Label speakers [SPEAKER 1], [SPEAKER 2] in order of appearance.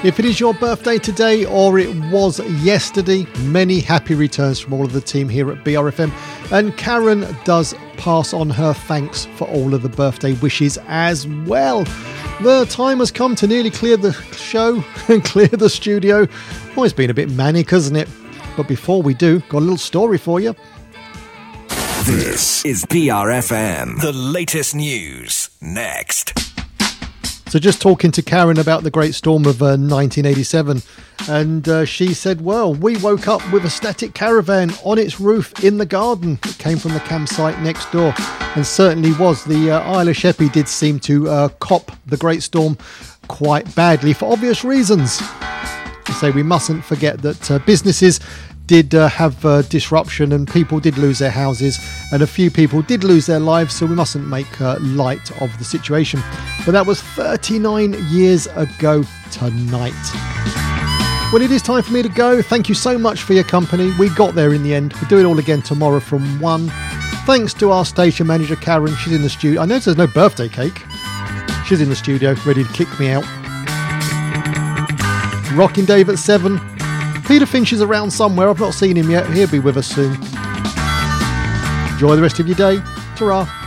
[SPEAKER 1] If it is your birthday today or it was yesterday, many happy returns from all of the team here at BRFM. And Karen does pass on her thanks for all of the birthday wishes as well. The time has come to nearly clear the show and clear the studio. Always been a bit manic, hasn't it? But before we do, got a little story for you.
[SPEAKER 2] This is BRFM. The latest news next.
[SPEAKER 1] So just talking to Karen about the Great Storm of 1987, and she said, well, we woke up with a static caravan on its roof in the garden. It came from the campsite next door, and certainly was. The Isle of Sheppey did seem to cop the Great Storm quite badly for obvious reasons. I say we mustn't forget that businesses did have disruption, and people did lose their houses, and a few people did lose their lives, so we mustn't make light of the situation. But that was 39 years ago tonight. Well, it is time for me to go. Thank you so much for your company. We got there in the end. We'll do it all again tomorrow from 1. Thanks to our station manager Karen. She's in the studio. I noticed there's no birthday cake. She's in the studio ready to kick me out. Rocking Dave at 7. Peter Finch is around somewhere. I've not seen him yet. He'll be with us soon. Enjoy the rest of your day. Ta-ra.